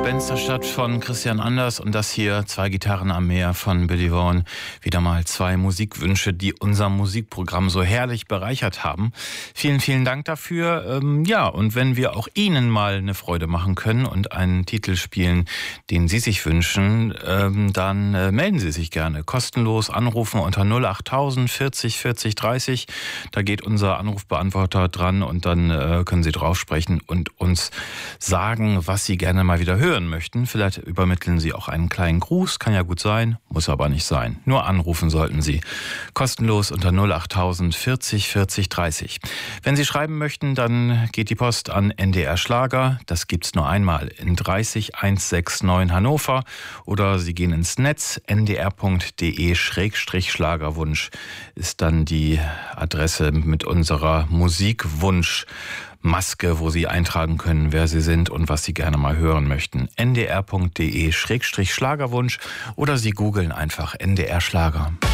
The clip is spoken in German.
Fensterstadt von Christian Anders und das hier Zwei Gitarren am Meer von Billy Vaughan. Wieder mal zwei Musikwünsche, die unser Musikprogramm so herrlich bereichert haben. Vielen, vielen Dank dafür. Ja, und wenn wir auch Ihnen mal eine Freude machen können und einen Titel spielen, den Sie sich wünschen, dann melden Sie sich gerne. Kostenlos anrufen unter 08000 40 40 30. Da geht unser Anrufbeantworter dran und dann können Sie drauf sprechen und uns sagen, was Sie gerne mal wieder hören möchten. Vielleicht übermitteln Sie auch einen kleinen Gruß, kann ja gut sein, muss aber nicht sein. Nur anrufen sollten Sie. Kostenlos unter 08000 40 40 30. Wenn Sie schreiben möchten, dann geht die Post an NDR Schlager. Das gibt's nur einmal in 30169 Hannover. Oder Sie gehen ins Netz, ndr.de/Schlagerwunsch ist dann die Adresse mit unserer Musikwunsch-Maske, wo Sie eintragen können, wer Sie sind und was Sie gerne mal hören möchten. ndr.de/Schlagerwunsch oder Sie googeln einfach NDR Schlager.